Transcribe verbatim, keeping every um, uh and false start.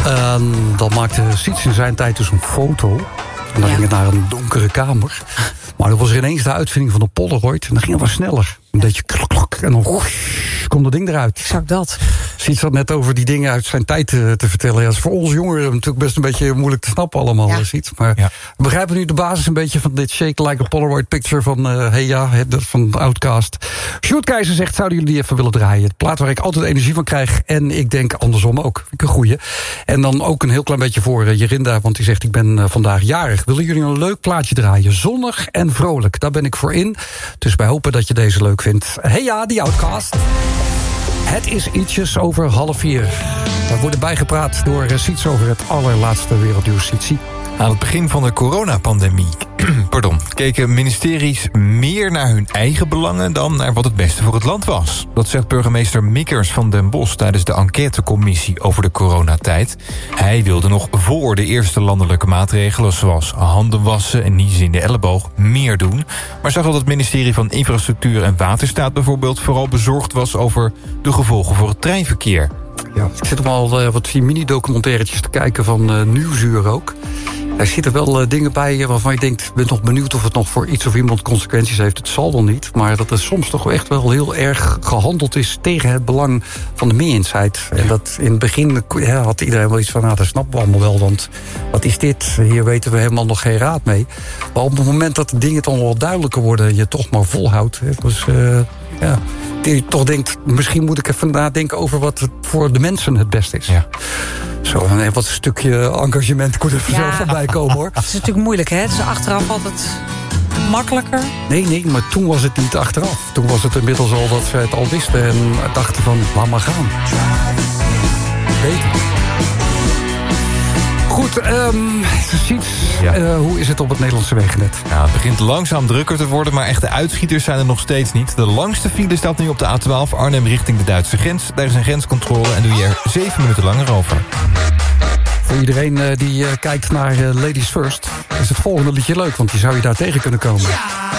En dan maakte Siets in zijn tijd dus een foto. En dan ja. ging het naar een donkere kamer. Maar dat was er ineens de uitvinding van de Polaroid. En dan ging het wat sneller. Een beetje klok, klok. En dan whoosh, komt dat ding eruit. Exact dat. Siets zat net over die dingen uit zijn tijd te, te vertellen. Ja, dat is voor ons jongeren natuurlijk best een beetje moeilijk te snappen allemaal. Ja. Siets. Maar ja. we begrijpen nu de basis een beetje van dit Shake Like a Polaroid Picture van uh, Hey Ja, van Outkast. Sjoerd Keizer zegt, zouden jullie die even willen draaien? Het plaat waar ik altijd energie van krijg. En ik denk andersom ook. Vind ik een goeie. En dan ook een heel klein beetje voor uh, Jerinda. Want die zegt, ik ben uh, vandaag jarig. Willen jullie een leuk plaatje draaien? Zonnig en vrolijk. Daar ben ik voor in. Dus wij hopen dat je deze leuk vindt. Hey Ja, die Outkast. Het is ietsjes over half vier. We worden bijgepraat door Siets over het allerlaatste wereldnieuws. Sietsie. Aan het begin van de coronapandemie pardon, keken ministeries meer naar hun eigen belangen dan naar wat het beste voor het land was. Dat zegt burgemeester Mikkers van Den Bosch tijdens de enquêtecommissie over de coronatijd. Hij wilde nog voor de eerste landelijke maatregelen, zoals handen wassen en niezen in de elleboog, meer doen. Maar zag dat het ministerie van Infrastructuur en Waterstaat bijvoorbeeld vooral bezorgd was over de gevolgen voor het treinverkeer. Ja, ik zit al uh, wat mini-documentairtjes te kijken van uh, Nieuwsuur ook. Er zitten wel uh, dingen bij waarvan je denkt, ik ben nog benieuwd of het nog voor iets of iemand consequenties heeft. Het zal wel niet, maar dat er soms toch echt wel heel erg gehandeld is tegen het belang van de mensheid. En dat in het begin ja, had iedereen wel iets van, nou, dat snappen we allemaal wel, want wat is dit? Hier weten we helemaal nog geen raad mee. Maar op het moment dat de dingen dan wel duidelijker worden en je toch maar volhoudt, hè, dus, uh, ja, die toch denkt, misschien moet ik even nadenken over wat voor de mensen het beste is. Ja. Zo, en wat een stukje engagement kon er ja. zelf voorbij komen, hoor. Het is natuurlijk moeilijk, hè? Het is achteraf altijd makkelijker. Nee, nee, maar toen was het niet achteraf. Toen was het inmiddels al dat ze het al wisten en dachten van, laat maar gaan. Beter. Goed, um, Siets, ja. uh, hoe is het op het Nederlandse wegennet? Ja, het begint langzaam drukker te worden, maar echte uitschieters zijn er nog steeds niet. De langste file staat nu op de A twaalf Arnhem richting de Duitse grens. Daar is een grenscontrole en doe je er zeven minuten langer over. Voor iedereen uh, die uh, kijkt naar uh, Ladies First is het volgende liedje leuk, want die zou je daar tegen kunnen komen. Ja.